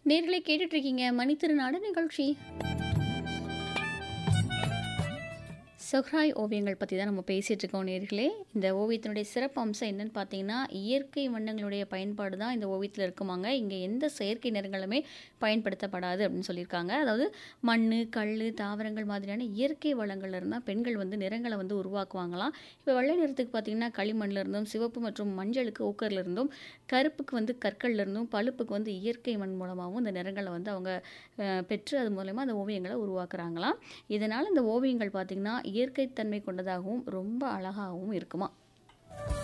நேர்களே கேட்டுட்டு இருக்கீங்க மணித்திருநாடு நிகழ்ச்சி. சொஹ்ராய் ஓவியங்கள் பற்றி தான் நம்ம பேசிகிட்டு இருக்கோம் நேர்களே. இந்த ஓவியத்தினுடைய சிறப்பு அம்சம் என்னன்னு பார்த்தீங்கன்னா, இயற்கை வண்ணங்களுடைய பயன்பாடு தான் இந்த ஓவியத்தில் இருக்குமாங்க. இங்கே எந்த செயற்கை நிறங்களுமே பயன்படுத்தப்படாது அப்படின்னு சொல்லியிருக்காங்க. அதாவது மண், கல், தாவரங்கள் மாதிரியான இயற்கை வளங்கள்ல இருந்தால் பெண்கள் வந்து நிறங்களை வந்து உருவாக்குவாங்களாம். இப்போ வெள்ளை நிறத்துக்கு பார்த்தீங்கன்னா களிமண்ல இருந்தும், சிவப்பு மற்றும் மஞ்சளுக்கு ஓக்கர்ல இருந்தும், கருப்புக்கு வந்து கற்கள்ல இருந்தும், பழுப்புக்கு வந்து இயற்கை மண் மூலமாகவும் இந்த நிறங்களை வந்து அவங்க பெற்று அது மூலயமா அந்த ஓவியங்களை உருவாக்குறாங்களாம். இதனால் இந்த ஓவியங்கள் பார்த்திங்கன்னா இயற்கைத்தன்மை கொண்டதாகவும் ரொம்ப அழகாகவும் இருக்குமா.